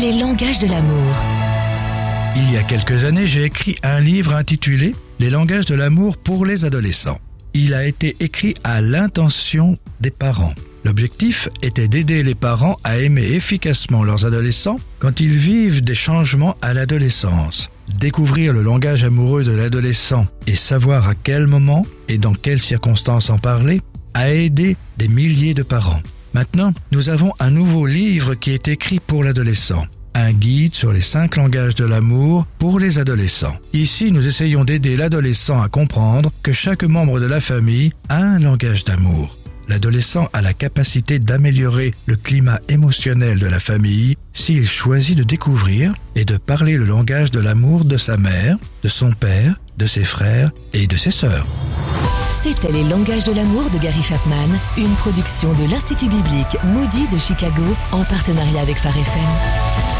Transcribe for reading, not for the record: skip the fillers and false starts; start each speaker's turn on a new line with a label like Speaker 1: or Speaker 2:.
Speaker 1: Les langages de l'amour.
Speaker 2: Il y a quelques années, j'ai écrit un livre intitulé « Les langages de l'amour pour les adolescents ». Il a été écrit à l'intention des parents. L'objectif était d'aider les parents à aimer efficacement leurs adolescents quand ils vivent des changements à l'adolescence. Découvrir le langage amoureux de l'adolescent et savoir à quel moment et dans quelles circonstances en parler a aidé des milliers de parents. Maintenant, nous avons un nouveau livre qui est écrit pour l'adolescent. Un guide sur les 5 langages de l'amour pour les adolescents. Ici, nous essayons d'aider l'adolescent à comprendre que chaque membre de la famille a un langage d'amour. L'adolescent a la capacité d'améliorer le climat émotionnel de la famille s'il choisit de découvrir et de parler le langage de l'amour de sa mère, de son père, de ses frères et de ses sœurs.
Speaker 1: C'était Les langages de l'amour de Gary Chapman, une production de l'Institut biblique Moody de Chicago en partenariat avec Phare FM.